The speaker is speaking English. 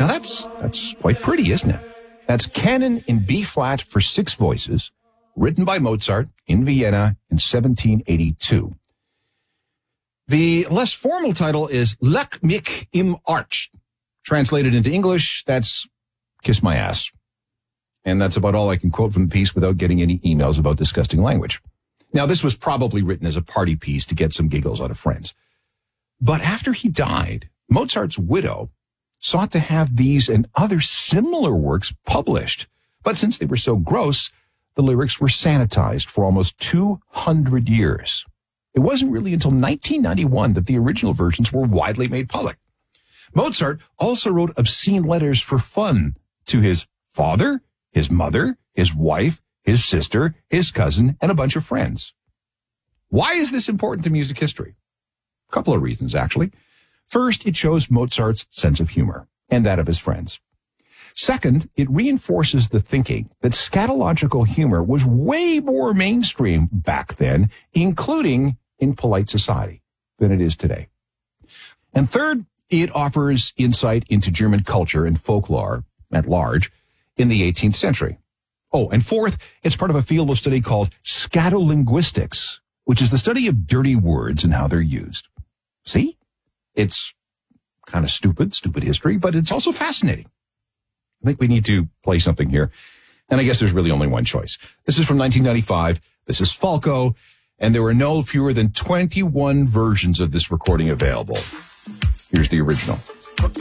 Now that's quite pretty, isn't it? That's Canon in B flat for 6 voices, written by Mozart in Vienna in 1782. The less formal title is Leck mich im Arsch. Translated into English, that's Kiss My Ass. And that's about all I can quote from the piece without getting any emails about disgusting language. Now, this was probably written as a party piece to get some giggles out of friends. But after he died, Mozart's widow sought to have these and other similar works published. But since they were so gross, the lyrics were sanitized for almost 200 years. It wasn't really until 1991 that the original versions were widely made public. Mozart also wrote obscene letters for fun to his father, his mother, his wife, his sister, his cousin, and a bunch of friends. Why is this important to music history? A couple of reasons, actually. First, it shows Mozart's sense of humor and that of his friends. Second, it reinforces the thinking that scatological humor was way more mainstream back then, including in polite society, than it is today. And third, it offers insight into German culture and folklore at large in the 18th century. Oh, and fourth, it's part of a field of study called scatolinguistics, which is the study of dirty words and how they're used. See? It's kind of stupid history, but it's also fascinating. I think we need to play something here. And I guess there's really only one choice. This is from 1995. This is Falco. And there were no fewer than 21 versions of this recording available. Here's the original.